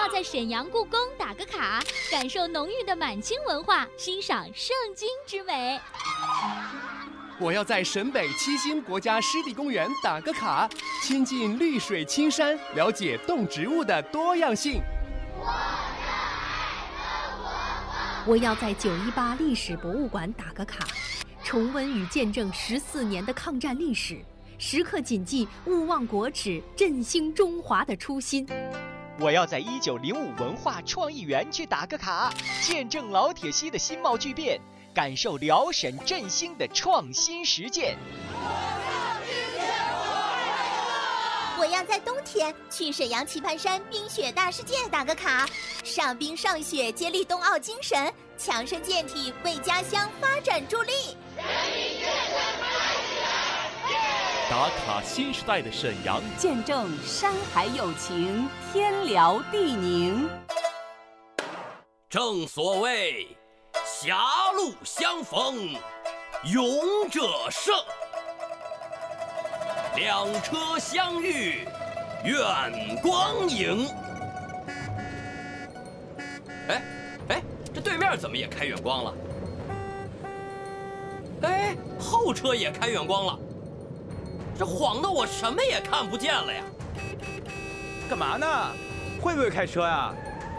要在沈阳故宫打个卡，感受浓郁的满清文化，欣赏圣经之美。 我要在沈北七星国家湿地公园打个卡，亲近绿水青山，了解动植物的多样性。 我要在918历史博物馆打个卡，重温与见证14年的抗战历史，时刻谨记勿忘国耻，振兴中华的初心。 我要在1905文化创意园去打个卡，见证老铁西的新貌巨变，感受辽沈振兴的创新实践。 我要在冬天去沈阳棋盘山冰雪大世界打个卡，上冰上雪，接力冬奥精神，强身健体，为家乡发展助力。 打卡新时代的沈阳， 见证山海友情，天辽地宁。 正所谓狭路相逢勇者胜，两车相遇远光迎。哎，这对面怎么也开远光了？哎，后车也开远光了，这晃得我什么也看不见了呀！ 干嘛呢？会不会开车呀？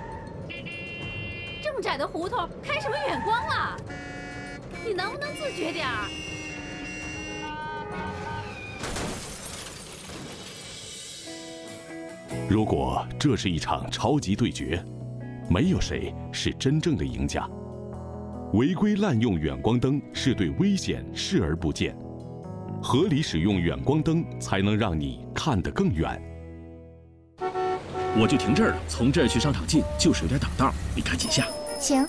这么窄的胡同，开什么远光啊？你能不能自觉点儿？ 如果这是一场超级对决，没有谁是真正的赢家。违规滥用远光灯是对危险视而不见，合理使用远光灯才能让你看得更远。 我就停这儿了，从这儿去商场近，就是有点挡道，你赶紧下。 行。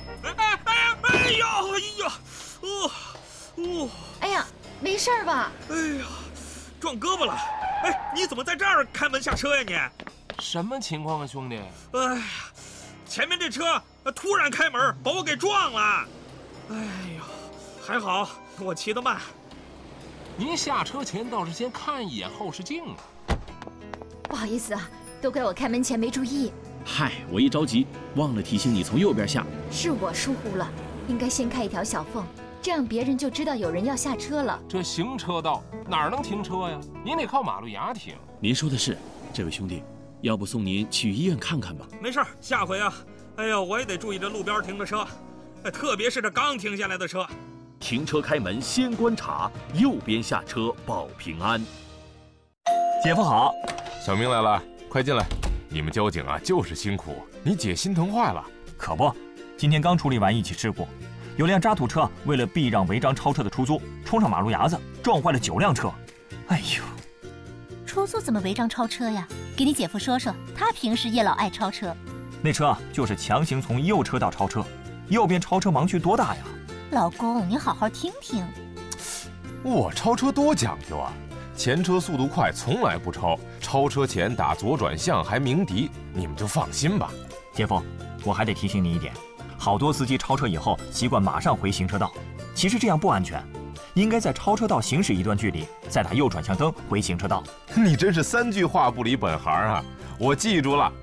哎呀，没事吧？ 哎呀，撞胳膊了！哎，你怎么在这儿开门下车呀你？ 什么情况啊，兄弟？ 哎呀，前面这车突然开门把我给撞了。哎呀，还好我骑得慢。 您下车前倒是先看一眼后视镜啊。 不好意思啊，都怪我开门前没注意。 嗨，我一着急忘了提醒你从右边下。 是我疏忽了，应该先开一条小缝，这样别人就知道有人要下车了。 这行车道哪儿能停车呀？您得靠马路牙停。 您说的是，这位兄弟，要不送您去医院看看吧？ 没事，下回啊，哎呀，我也得注意这路边停的车，特别是这刚停下来的车。 停车开门先观察，右边下车保平安。 姐夫好， 小明来了，快进来。你们交警啊，就是辛苦，你姐心疼坏了。 可不，今天刚处理完一起事故，有辆渣土车为了避让违章超车的出租，冲上马路牙子，撞坏了9辆车。哎呦， 出租怎么违章超车呀？给你姐夫说说，他平时也老爱超车。 那车就是强行从右车道超车，右边超车盲区多大呀？ 老公，你好好听听。 我超车多讲究啊！前车速度快，从来不超，超车前打左转向还鸣笛，你们就放心吧。 姐夫，我还得提醒你一点，好多司机超车以后习惯马上回行车道，其实这样不安全，应该在超车道行驶一段距离，再打右转向灯回行车道。 你真是3句话不离本行啊！我记住了。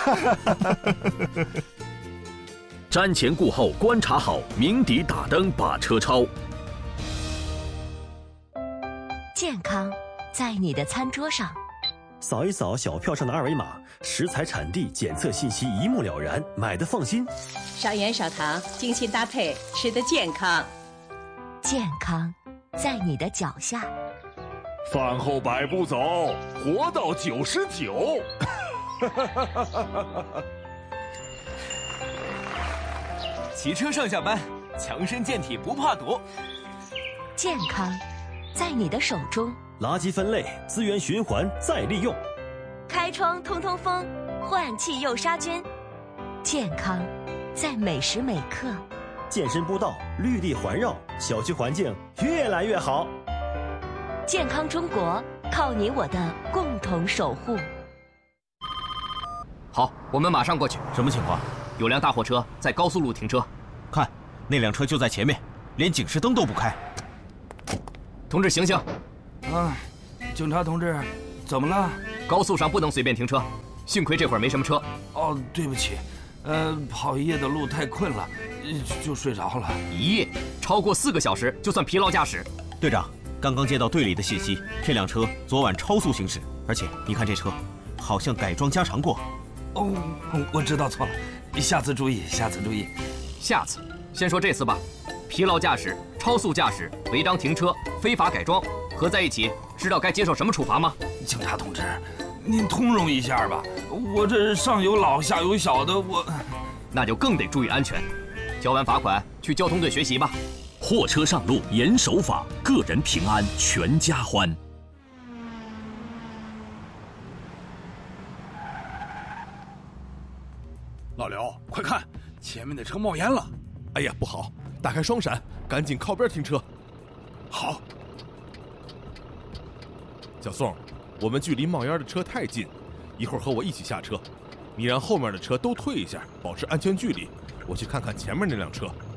瞻前顾后观察好，鸣笛打灯把车超。 健康在你的餐桌上， 扫一扫小票上的2维码，食材产地检测信息一目了然，买的放心。 少盐少糖，精心搭配，吃得健康。 健康在你的脚下。 饭后100步走，活到99。 骑车上下班，强身健体不怕堵。 健康在你的手中， 垃圾分类、资源循环再利用， 开窗通通风，换气又杀菌。健康在每时每刻， 健身步道绿地环绕，小区环境越来越好。 健康中国靠你我的共同守护。 好，我们马上过去。 什么情况？ 有辆大货车在高速路停车， 看，那辆车就在前面，连警示灯都不开。 同志，醒醒！ 警察同志，怎么了？ 高速上不能随便停车， 幸亏这会儿没什么车。 哦，对不起，跑一夜的路太困了，就睡着了。 一夜超过4个小时就算疲劳驾驶。 队长，刚刚接到队里的信息，这辆车昨晚超速行驶，而且你看这车，好像改装加长过。 哦，我知道错了，下次注意，下次注意。 下次，先说这次吧。疲劳驾驶、超速驾驶、违章停车、非法改装，合在一起，知道该接受什么处罚吗？ 警察同志，您通融一下吧，我这上有老下有小的，我…… 那就更得注意安全。交完罚款，去交通队学习吧。 货车上路严守法，个人平安全家欢。 老刘，快看，前面的车冒烟了！ 哎呀，不好！打开双闪，赶紧靠边停车。 好。 小宋，我们距离冒烟的车太近，一会儿和我一起下车，你让后面的车都退一下，保持安全距离。我去看看前面那辆车。